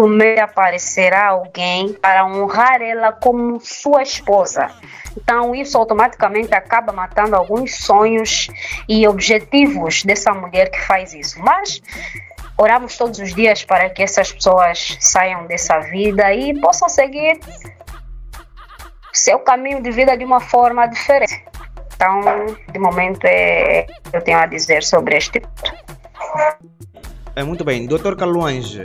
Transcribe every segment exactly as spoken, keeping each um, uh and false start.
dificilmente aparecerá alguém para honrar ela como sua esposa. Então, isso automaticamente acaba matando alguns sonhos e objetivos dessa mulher que faz isso. Mas oramos todos os dias para que essas pessoas saiam dessa vida e possam seguir seu caminho de vida de uma forma diferente. Então, de momento, é, eu tenho a dizer sobre este ponto. É, muito bem. doutor Carluange.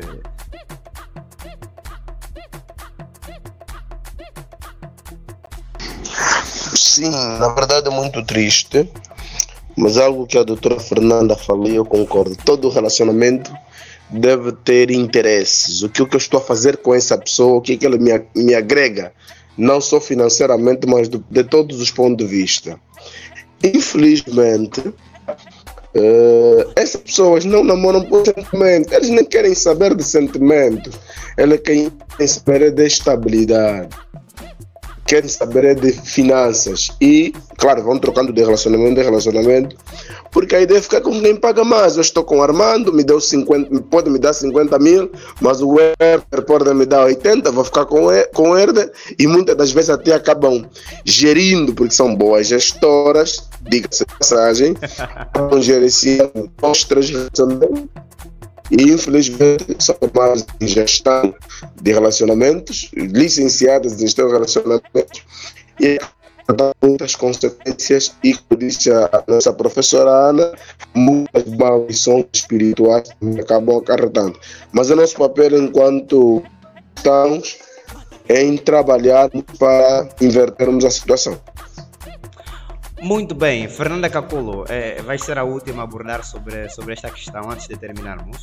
Sim, na verdade é muito triste, mas algo que a doutora Fernanda falou e eu concordo. Todo relacionamento deve ter interesses. O que, o que eu estou a fazer com essa pessoa, o que, que ela me, me agrega, não só financeiramente, mas do, de todos os pontos de vista. Infelizmente, uh, essas pessoas não namoram por sentimento, eles nem querem saber de sentimento, eles querem saber de estabilidade, querem saber de finanças e, claro, vão trocando de relacionamento em relacionamento, porque a ideia é ficar com quem paga mais. Eu estou com o Armando, me deu cinquenta, pode me dar cinquenta mil, mas o Herder pode me dar oitenta, vou ficar com ele, com o Herder, e muitas das vezes até acabam gerindo, porque são boas gestoras, diga-se de passagem, estão gerenciando os três relacionamentos. E infelizmente são mais em gestão de relacionamentos, licenciadas em gestão de relacionamentos, e dá muitas consequências, e como disse a nossa professora Ana, muitas maldições espirituais que acabam acarretando. Mas o nosso papel enquanto cristãos é em trabalhar para invertermos a situação. Muito bem, Fernanda Caculo, é, vai ser a última a abordar sobre, sobre esta questão antes de terminarmos.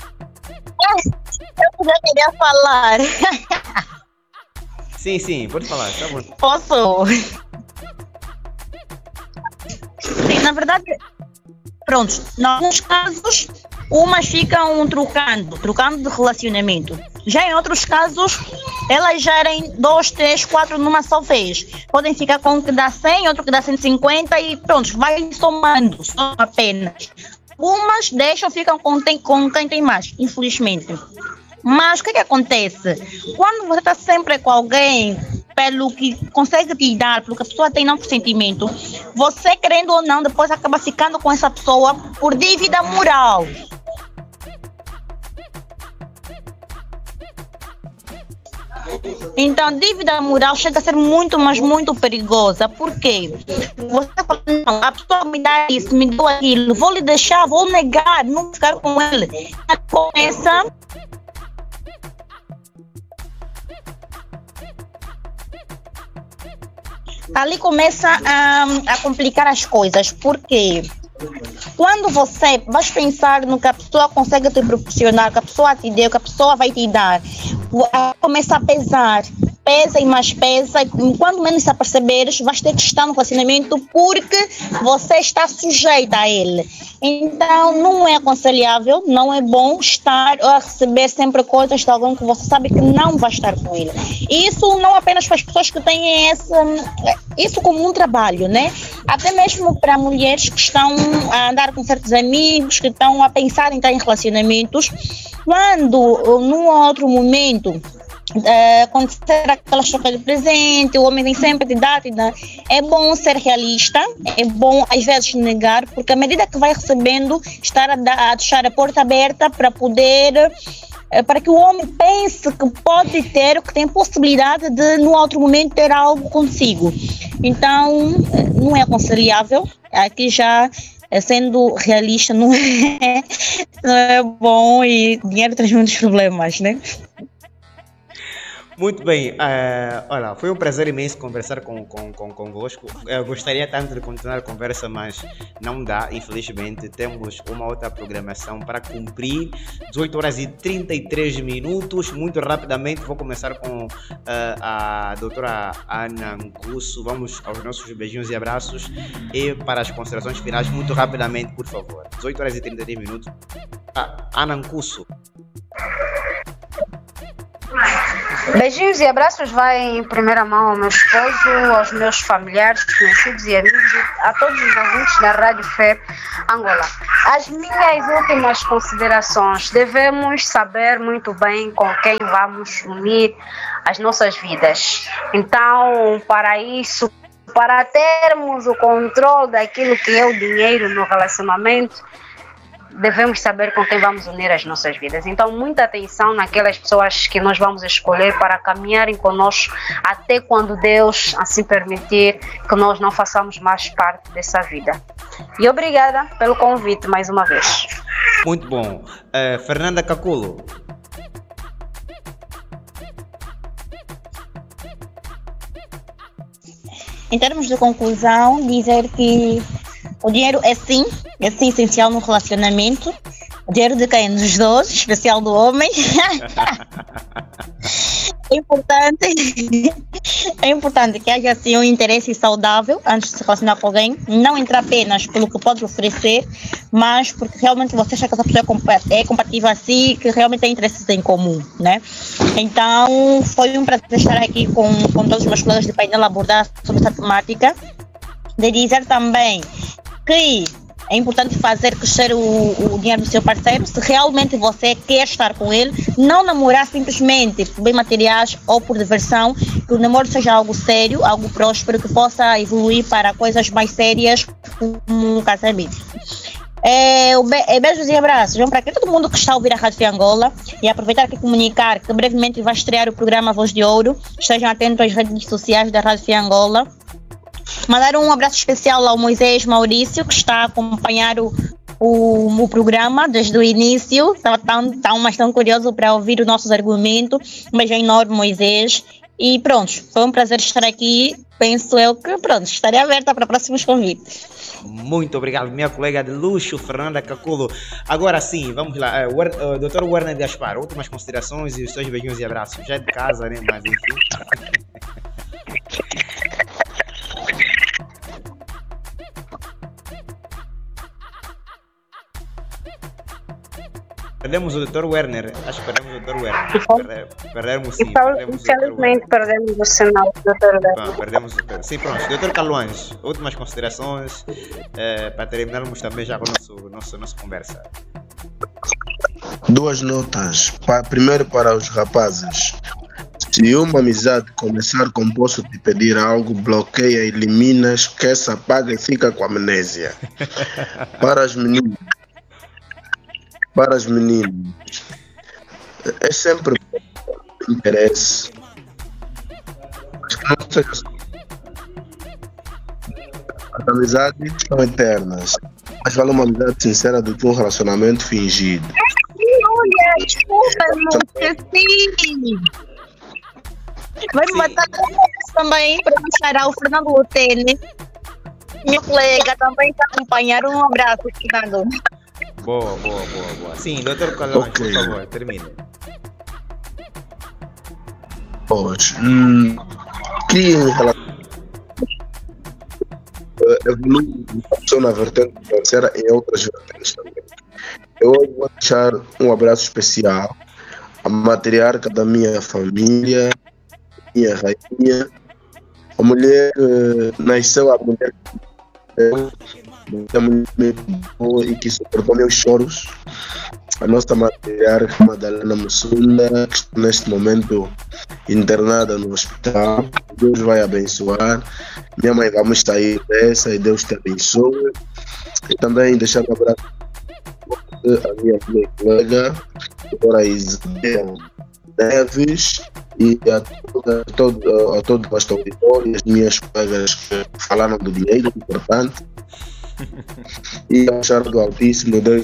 Eu já queria falar. Sim, sim, pode falar, tá bom. Posso? Sim, na verdade, pronto, em alguns casos, umas ficam trocando, trocando de relacionamento. Já em outros casos, elas gerem dois, três, quatro numa só vez. Podem ficar com um que dá cem, outro que dá cento e cinquenta e pronto, vai somando, só apenas. Umas deixam, ficam com, tem, com quem tem mais, infelizmente. Mas o que que acontece? Quando você está sempre com alguém, pelo que consegue te dar, pelo que a pessoa tem não por sentimento, você, querendo ou não, depois acaba ficando com essa pessoa por dívida moral. Então, dívida moral chega a ser muito, mas muito perigosa. Por quê? Você fala, não, a pessoa me dá isso, me deu aquilo, vou lhe deixar, vou negar, não ficar com ele. Começa ali começa a, a complicar as coisas. Por quê? Quando você vai pensar no que a pessoa consegue te proporcionar, que a pessoa te deu, que a pessoa vai te dar, começa a pesar, pesa e mais pesa, e quando menos se aperceberes, vais ter que estar no relacionamento porque você está sujeita a ele. Então, não é aconselhável, não é bom estar a receber sempre coisas de alguém que você sabe que não vai estar com ele. E isso não apenas para as pessoas que têm esse, isso como um trabalho, né? Até mesmo para mulheres que estão a andar com certos amigos, que estão a pensar em estar em relacionamentos, quando, num outro momento, Uh, acontecer aquela troca de presente, o homem vem sempre te dar, te dá. É bom ser realista, é bom às vezes negar, porque à medida que vai recebendo, estar a, dar, a deixar a porta aberta para poder, uh, para que o homem pense que pode ter, que tem possibilidade de no outro momento ter algo consigo. Então, uh, não é aconselhável, aqui já sendo realista, não é, não é bom, e dinheiro traz muitos problemas, né? Muito bem, uh, olha, foi um prazer imenso conversar com, com, com, convosco. Eu gostaria tanto de continuar a conversa, mas não dá, infelizmente. Temos uma outra programação para cumprir. dezoito horas e trinta e três minutos. Muito rapidamente, vou começar com uh, a doutora Ana Nkusso. Vamos aos nossos beijinhos e abraços. E para as considerações finais, muito rapidamente, por favor. dezoito horas e trinta e três minutos. Ah, Ana Nkusso. Beijinhos e abraços vai em primeira mão ao meu esposo, aos meus familiares, conhecidos e amigos, a todos os ouvintes da Rádio Fé Angola. As minhas últimas considerações: devemos saber muito bem com quem vamos unir as nossas vidas. Então, para isso, para termos o controle daquilo que é o dinheiro no relacionamento, devemos saber com quem vamos unir as nossas vidas. Então, muita atenção naquelas pessoas que nós vamos escolher para caminharem conosco até quando Deus assim permitir que nós não façamos mais parte dessa vida. E obrigada pelo convite mais uma vez. Muito bom. Uh, Fernanda Caculo. Em termos de conclusão, dizer que o dinheiro é sim, é sim essencial no relacionamento. O dinheiro de quem? Dos dois, especial do homem. É importante, é importante que haja assim um interesse saudável antes de se relacionar com alguém. Não entrar apenas pelo que pode oferecer, mas porque realmente você acha que essa pessoa é compatível assim, que realmente tem interesses em comum, né? Então, foi um prazer estar aqui com, com todos os meus colegas de painel a abordar sobre essa temática. De dizer também que é importante fazer crescer o, o dinheiro do seu parceiro, se realmente você quer estar com ele, não namorar simplesmente por bem materiais ou por diversão, que o namoro seja algo sério, algo próspero, que possa evoluir para coisas mais sérias, como um casamento. É, o be é, beijos e abraços vão para todo mundo que está a ouvir a Rádio Angola, e aproveitar aqui e comunicar que brevemente vai estrear o programa Voz de Ouro. Estejam atentos às redes sociais da Rádio Angola. Mandar um abraço especial ao Moisés Maurício, que está a acompanhar o, o, o programa desde o início. Estava tão, tão, mas tão curioso para ouvir os nossos argumentos. Um beijo enorme, Moisés. E pronto, foi um prazer estar aqui. Penso eu que pronto, estarei aberta para próximos convites. Muito obrigado, minha colega de luxo, Fernanda Caculo. Agora sim, vamos lá. Uh, uh, doutor Werner Gaspar, últimas considerações e os seus beijinhos e abraços. Já é de casa, né? Mas enfim. Perdemos o doutor Werner. Acho que perdemos o doutor Werner. Perde, perdemos sim. Perdemos Infelizmente perdemos o sinal do doutor Werner. Ah, perdemos o doutor. Sim, pronto. doutor Caluange, últimas considerações eh, para terminarmos também já com a nosso, nosso, nossa conversa. Duas notas. Pa, primeiro para os rapazes. Se uma amizade começar com posso te pedir algo, bloqueia, elimina, esquece, apaga e fica com amnésia. Para as meninas. Para as meninas, é sempre interesse. Não seja assim. As amizades são eternas, mas vale uma amizade sincera do que um relacionamento fingido. Olha, desculpa, não esqueci. Vai me matar também para deixar o Fernando Lutene. Meu colega também está acompanhar. Um abraço, Fernando. Boa, boa, boa, boa. Sim, doutor Caluange, okay. Por favor, termine. Pois, hum, que em relação evolui na vertente financeira e em outras vertentes também. Eu vou deixar um abraço especial à matriarca da minha família, minha rainha, a mulher que nasceu, a mulher e que suportou meus choros, a nossa matriarca Madalena Mussunda, que está neste momento internada no hospital. Deus vai abençoar. Minha mãe, vamos sair dessa e Deus te abençoe. E também deixar um abraço à minha, minha colega, a doutora Isabel Neves, e a todo, a todo, a todo o nosso auditório, as minhas colegas que falaram do dinheiro, importante. E a chave do Altíssimo Deus.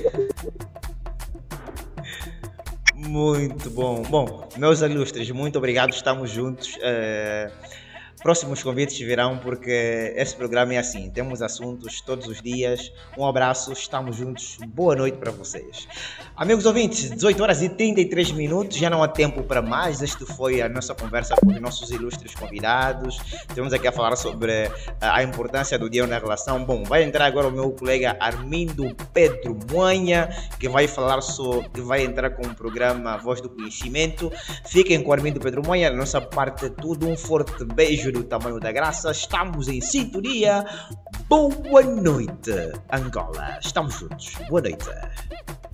Muito bom. Bom, meus ilustres, muito obrigado. Estamos juntos. É... Próximos convites virão porque esse programa é assim. Temos assuntos todos os dias. Um abraço, estamos juntos. Boa noite para vocês. Amigos ouvintes, dezoito horas e trinta e três minutos. Já não há tempo para mais. Esta foi a nossa conversa com os nossos ilustres convidados. Temos aqui a falar sobre a importância do dinheiro na relação. Bom, vai entrar agora o meu colega Armindo Pedro Moanha, que vai falar sobre, que vai entrar com o programa Voz do Conhecimento. Fiquem com o Armindo Pedro Moanha. Da nossa parte é tudo. Um forte beijo do tamanho da graça. Estamos em sintonia. Boa noite, Angola. Estamos juntos. Boa noite.